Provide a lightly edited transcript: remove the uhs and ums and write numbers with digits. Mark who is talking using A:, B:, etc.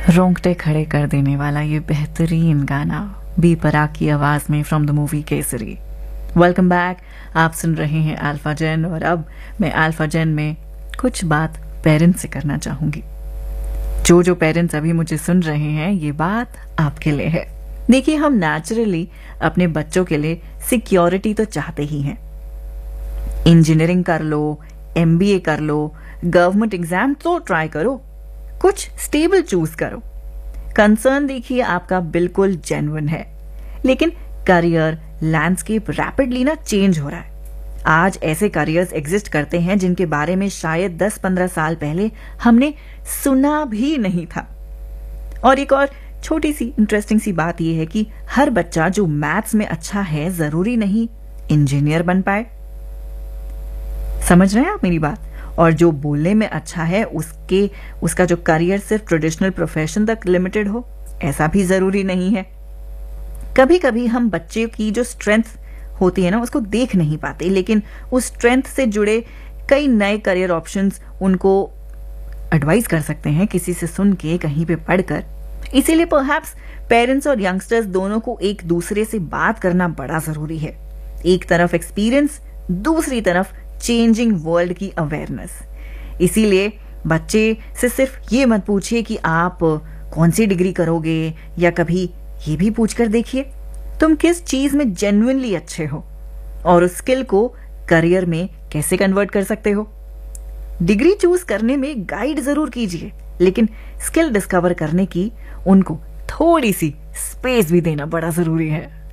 A: रोंगटे खड़े कर देने वाला ये बेहतरीन गाना बी पराग की आवाज में from the movie Kesari. Welcome back. आप सुन रहे हैं अल्फा जेन और अब मैं अल्फा जेन में कुछ बात पेरेंट्स से करना चाहूंगी। जो पेरेंट्स अभी मुझे सुन रहे हैं, ये बात आपके लिए है। देखिए, हम नेचुरली अपने बच्चों के लिए सिक्योरिटी तो चाहते ही हैं। इंजीनियरिंग कर लो, MBA कर लो, गवर्नमेंट एग्जाम तो ट्राई करो, कुछ स्टेबल चूज करो। कंसर्न देखिए आपका बिल्कुल जेन्युइन है, लेकिन करियर लैंडस्केप रैपिडली ना चेंज हो रहा है। आज ऐसे करियर्स एग्जिस्ट करते हैं जिनके बारे में शायद 10-15 साल पहले हमने सुना भी नहीं था। और एक और छोटी सी इंटरेस्टिंग सी बात यह है कि हर बच्चा जो मैथ्स में अच्छा है जरूरी नहीं इंजीनियर बन पाए। समझ रहे हैं आप मेरी बात? और जो बोलने में अच्छा है उसका जो करियर सिर्फ ट्रेडिशनल प्रोफेशन तक लिमिटेड हो, ऐसा भी जरूरी नहीं है। कभी कभी हम बच्चे की जो स्ट्रेंथ होती है ना, उसको देख नहीं पाते, लेकिन उस स्ट्रेंथ से जुड़े कई नए करियर ऑप्शंस उनको एडवाइस कर सकते हैं किसी से सुन के, कहीं पे पढ़कर। इसीलिए परहैप्स पेरेंट्स और यंगस्टर्स दोनों को एक दूसरे से बात करना बड़ा जरूरी है। एक तरफ एक्सपीरियंस, दूसरी तरफ चेंजिंग वर्ल्ड की अवेयरनेस। इसीलिए बच्चे से सिर्फ ये मत पूछिए कि आप कौन सी डिग्री करोगे, या कभी ये भी पूछकर देखिए तुम किस चीज में जेन्युइनली अच्छे हो और उस स्किल को करियर में कैसे कन्वर्ट कर सकते हो। डिग्री चूज करने में गाइड जरूर कीजिए, लेकिन स्किल डिस्कवर करने की उनको थोड़ी सी स्पेस भी देना बड़ा जरूरी है।